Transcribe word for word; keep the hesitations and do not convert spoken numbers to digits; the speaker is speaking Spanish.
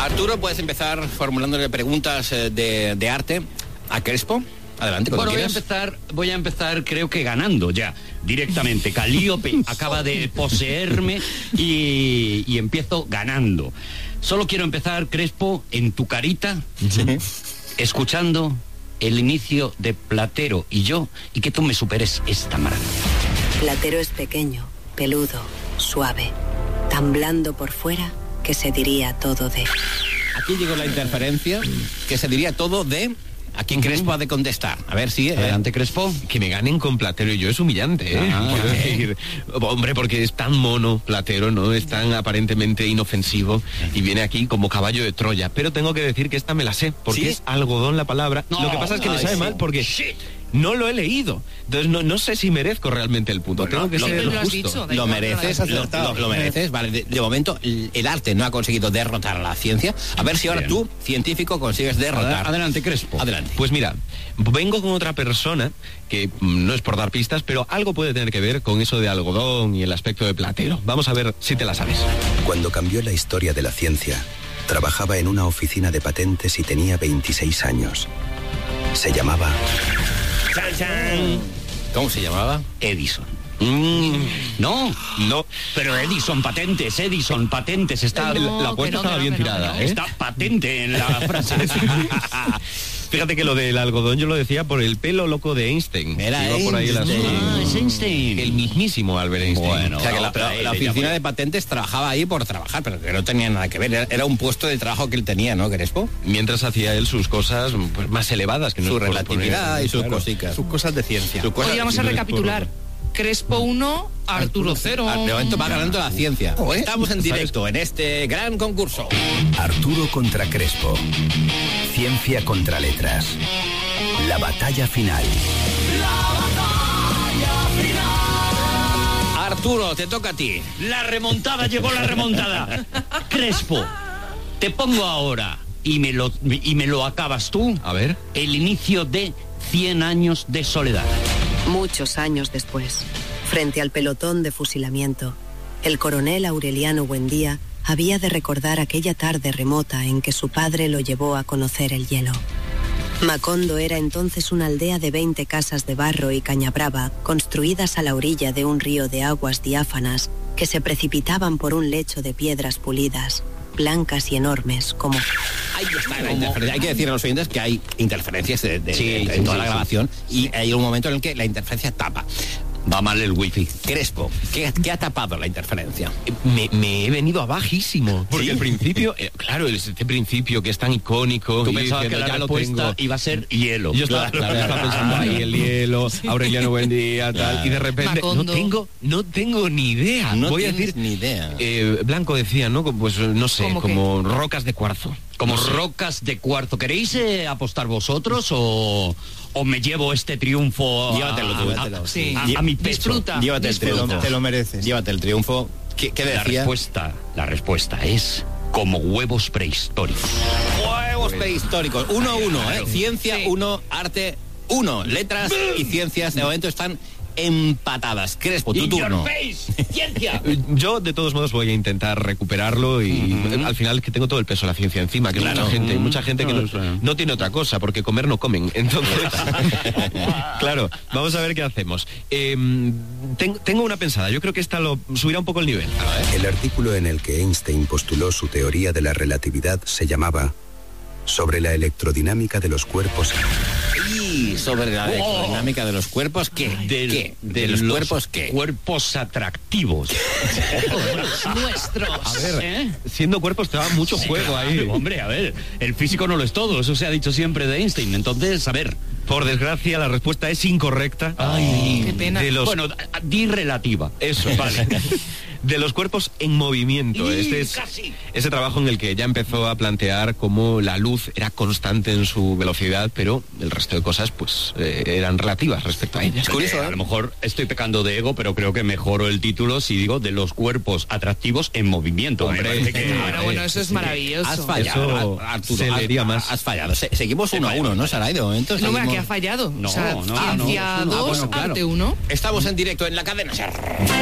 Arturo, puedes empezar formulándole preguntas de, de arte a Crespo. Adelante, bueno, voy a quieras. empezar, voy a empezar creo que ganando ya, directamente. Calíope acaba de poseerme y, y empiezo ganando. Solo quiero empezar, Crespo, en tu carita, sí. escuchando el inicio de Platero y yo, y que tú me superes esta maravilla. Platero es pequeño, peludo, suave, tan blando por fuera que se diría todo de... Aquí llegó la interferencia, que se diría todo de... ¿A quién Crespo ha de contestar? A ver si... ¿eh? Adelante, Crespo. Que me ganen con Platero y yo es humillante, ¿eh? Ah, Quiero decir, hombre, porque es tan mono Platero, ¿no? Es tan aparentemente inofensivo y viene aquí como caballo de Troya. Pero tengo que decir que esta me la sé, porque ¿sí? es algodón la palabra. No, lo que pasa es que ay, me sabe sí. mal porque... Shit. No lo he leído, entonces no, no sé si merezco realmente el punto. Bueno, tengo que lo, ser lo, justo. Dicho, lo mereces, lo, lo, lo mereces, vale. De, de momento el arte no ha conseguido derrotar a la ciencia. A ver si ahora Bien. tú, científico, consigues derrotar. Adelante, Crespo. Adelante. Pues mira, vengo con otra persona que no es por dar pistas, pero algo puede tener que ver con eso de algodón y el aspecto de Platero. Vamos a ver si te la sabes. Cuando cambió la historia de la ciencia, trabajaba en una oficina de patentes y tenía veintiséis años. Se llamaba... Chan, chan. ¿Cómo se llamaba? Edison. Mm, no, no. Pero Edison, patentes, Edison, patentes. Está, no, la apuesta no, estaba bien no, tirada, no, ¿eh? Está patente en la frase. Fíjate que lo del algodón yo lo decía por el pelo loco de Einstein. Era Iba por ahí el asunto. Ah, es Einstein. El mismísimo Albert Einstein. Bueno, o sea que la, la, la oficina de patentes trabajaba ahí por trabajar, pero que no tenía nada que ver. Era, era un puesto de trabajo que él tenía, ¿no, Crespo? Mientras hacía él sus cosas pues, más elevadas. Que no su relatividad poner, y sus claro, cositas. Sus cosas de ciencia. Hoy vamos a recapitular. Crespo uno, Arturo cero. De momento va ganando la ciencia. Estamos en directo en este gran concurso. Arturo contra Crespo. Ciencia contra letras. La batalla final. La batalla final. Arturo, te toca a ti. La remontada, llegó la remontada. Crespo, te pongo ahora y me lo y me lo acabas tú. A ver. El inicio de cien años de soledad. Muchos años después, frente al pelotón de fusilamiento, el coronel Aureliano Buendía había de recordar aquella tarde remota en que su padre lo llevó a conocer el hielo. Macondo era entonces una aldea de veinte casas de barro y caña brava, construidas a la orilla de un río de aguas diáfanas que se precipitaban por un lecho de piedras pulidas, blancas y enormes como... Ahí está la interferencia. Hay que decir a los oyentes que hay interferencias de, de, sí, de, de, de sí, toda sí, la grabación sí. y hay un momento en el que la interferencia tapa. Va mal el wifi. Crespo, ¿qué, qué ha tapado la interferencia? Me, me he venido a bajísimo. Porque ¿sí? el principio, eh, claro, este principio que es tan icónico. Tú y pensabas que la ya respuesta lo iba a ser hielo. Yo estaba, claro, estaba pensando ahí el hielo, sí. Aureliano Buendía, tal, claro. Y de repente Macondo. no tengo, no tengo ni idea. No voy a decir ni idea. Eh, Blanco decía, ¿no? Pues no sé, como que? rocas de cuarzo. Como no sé. rocas de cuarzo. ¿Queréis eh, apostar vosotros o, o me llevo este triunfo? Llévatelo, a, llévatelo. A, sí. a, a mi peso. Disfruta. Llévate el Disfruta. triunfo. Te lo mereces. Llévate el triunfo. ¿Qué, qué decía? La respuesta, la respuesta es como huevos prehistóricos. Huevos prehistóricos. Uno a uno, ¿eh? Ciencia sí. uno, arte uno. Letras y ciencias de momento están empatadas. Crespo, tu turno. ¡Ciencia! Yo, de todos modos, voy a intentar recuperarlo y uh-huh. al final que tengo todo el peso de la ciencia encima, que claro. mucha gente, mucha gente que no, no tiene otra cosa, porque comer no comen. Entonces, claro, vamos a ver qué hacemos. Eh, ten, tengo una pensada, yo creo que esta lo subirá un poco el nivel. A ver. El artículo en el que Einstein postuló su teoría de la relatividad se llamaba Sobre la electrodinámica de los cuerpos. Y sobre la electrodinámica oh. de los cuerpos, ¿qué? Del, ¿Qué? De, de los, los cuerpos, ¿qué? Cuerpos atractivos. Los nuestros. A ver, ¿eh? Siendo cuerpos te da mucho sí, juego claro, ahí. Hombre, a ver, el físico no lo es todo, eso se ha dicho siempre de Einstein. Entonces, a ver. Por desgracia, la respuesta es incorrecta. Ay, qué pena. De los... Bueno, di relativa. Eso, vale. De los cuerpos en movimiento. Y este es casi. ese trabajo en el que ya empezó a plantear cómo la luz era constante en su velocidad, pero el resto de cosas pues eh, eran relativas respecto a ella. Es curioso, ¿eh? A lo mejor estoy pecando de ego, pero creo que mejoro el título si digo de los cuerpos atractivos en movimiento. Hombre, que, bueno, bueno, eso es maravilloso. Has fallado, eso Arturo. Se leería más. Has fallado. Se, seguimos uno a uno, ¿no, Saray? De momento. No, seguimos... que ha fallado. No, o sea, no, ciencia no, dos, ah, bueno, claro. arte uno. Estamos en directo en la cadena SER.